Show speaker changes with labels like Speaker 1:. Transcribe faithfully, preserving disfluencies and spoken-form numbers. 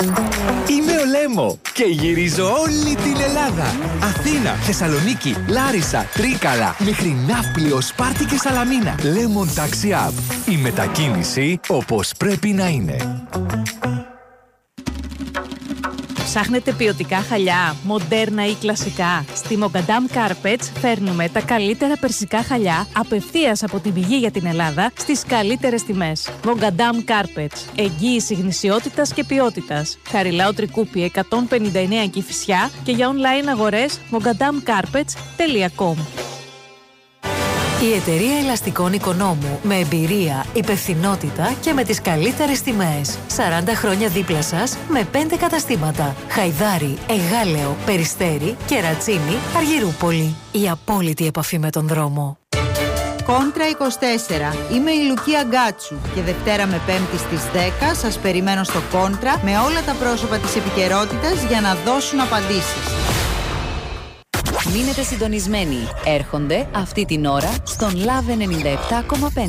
Speaker 1: Είμαι ο Λέμο και γυρίζω όλη την Ελλάδα. Αθήνα, Θεσσαλονίκη, Λάρισα, Τρίκαλα, μέχρι Ναύπλιο, Σπάρτη και Σαλαμίνα. Lemon Taxi App. Η μετακίνηση όπως πρέπει να είναι.
Speaker 2: Ψάχνετε ποιοτικά χαλιά, μοντέρνα ή κλασικά? Στη Mogadam Carpets φέρνουμε τα καλύτερα περσικά χαλιά απευθείας από την πηγή για την Ελλάδα στις καλύτερες τιμές. Mogadam Carpets. Εγγύηση γνησιότητας και ποιότητας. Χαριλάου Τρικούπη εκατόν πενήντα εννέα Κηφισιά και για online αγορές mogadam carpets τελεία com.
Speaker 3: Η εταιρεία ελαστικών Οικονόμου, με εμπειρία, υπευθυνότητα και με τις καλύτερες τιμές. σαράντα χρόνια δίπλα σας με πέντε καταστήματα. Χαϊδάρι, Εγάλεο, Περιστέρι, Κερατσίνη, Αργυρούπολη. Η απόλυτη επαφή με τον δρόμο.
Speaker 4: Κόντρα είκοσι τέσσερα. Είμαι η Λουκία Γκάτσου και Δευτέρα με Πέμπτη στις δέκα σας περιμένω στο Κόντρα με όλα τα πρόσωπα της επικαιρότητας για να δώσουν απαντήσεις.
Speaker 5: Μείνετε συντονισμένοι. Έρχονται αυτή την ώρα στον Love ενενήντα επτά κόμμα πέντε.